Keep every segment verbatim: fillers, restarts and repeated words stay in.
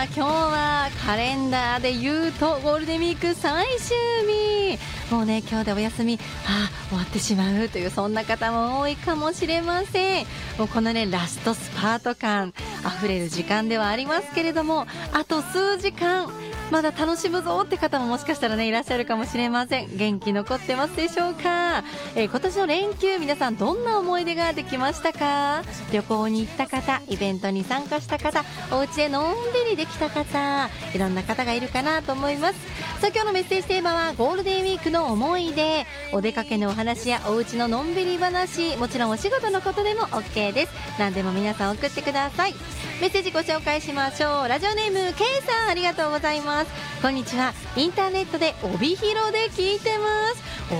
今日はカレンダーで言うとゴールデンウィーク最終日、もうね今日でお休み、あー終わってしまうというそんな方も多いかもしれません。もうこのねラストスパート感あふれる時間ではありますけれども、あと数時間まだ楽しむぞって方ももしかしたらねいらっしゃるかもしれません。元気残ってますでしょうか。えー、今年の連休皆さんどんな思い出ができましたか。旅行に行った方、イベントに参加した方、お家でのんびりできた方、いろんな方がいるかなと思います。さあ今日のメッセージテーマはゴールデンウィークの思い出、お出かけのお話やお家ののんびり話、もちろんお仕事のことでも OK です。何でも皆さん送ってください。メッセージご紹介しましょう。ラジオネーム K さん、ありがとうございます。こんにちは。インターネットで帯広で聞いてます。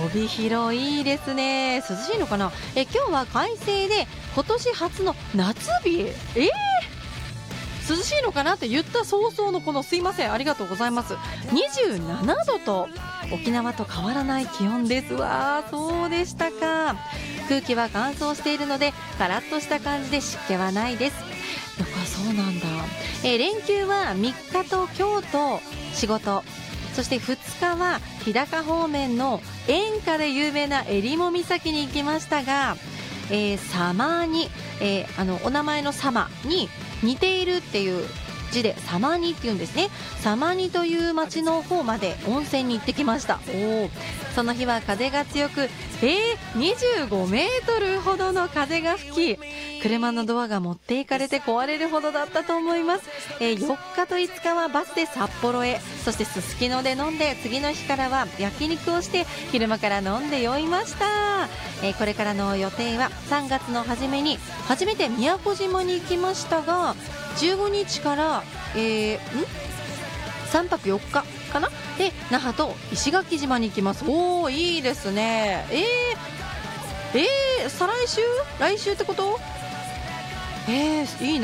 帯広いいですね。涼しいのかな。え今日は快晴で今年初の夏日。えー涼しいのかなって言った早々のこのすいません、ありがとうございます。にじゅうななどと沖縄と変わらない気温です。わー、そうでしたか。空気は乾燥しているのでカラッとした感じで湿気はないです。やっぱそうなんだ。えー、連休はみっかと京都仕事、そしてふつかは日高方面の演歌で有名な襟裳岬に行きましたが、えー、様に、えー、あのお名前の様に似ているっていう字で様にっていうんですね。様にという町の方まで温泉に行ってきました。おー、その日は風が強く、えー、にじゅうごメートルほどの風が吹き、車のドアが持っていかれて壊れるほどだったと思います。えー、よっかといつかはバスで札幌へ、そしてすすきので飲んで、次の日からは焼肉をして昼間から飲んで酔いました。えー、これからの予定はさんがつの初めに初めて宮古島に行きましたが、じゅうごにちから、えー、んさんぱくよっかかなで那覇と石垣島に行きます。おー、いいですね。えー、えー、再来週来週ってこと。えー、いい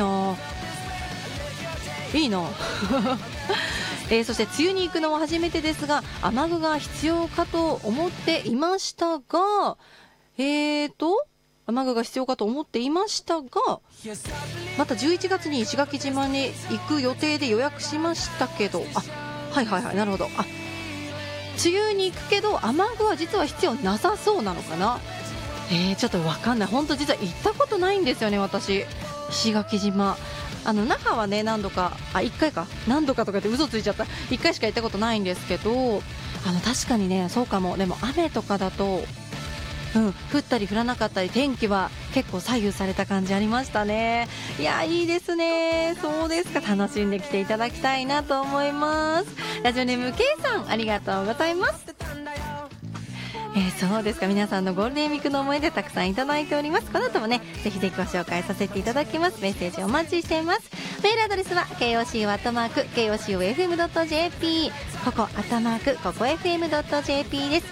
ないいなえー、そして梅雨に行くのは初めてですが、雨具が必要かと思っていましたが、えーと雨具が必要かと思っていましたが、またじゅういちがつに石垣島に行く予定で予約しましたけど、あ、はいはいはい、なるほど。あ、梅雨に行くけど雨具は実は必要なさそうなのかな。えー、ちょっとわかんない。本当実は行ったことないんですよね、私。石垣島、あの那覇はね何度か、あいっかいか、何度かとかって嘘ついちゃった。いっかいしか行ったことないんですけど、あの確かにねそうかも。でも雨とかだとうん、降ったり降らなかったり天気は結構左右された感じありましたね。いやいいですね。そうですか、楽しんできていただきたいなと思います。ラジオネーム K さん、ありがとうございます。えー、そうですか、皆さんのゴールデンウィークの思い出たくさんいただいております。この後もねぜひぜひご紹介させていただきます。メッセージお待ちしています。メールアドレスは ケーオーシーオー アットマーク ケーオーシーオーエフエムドットジェーピー、 ここアットマークここ エフエムドットジェーピー です。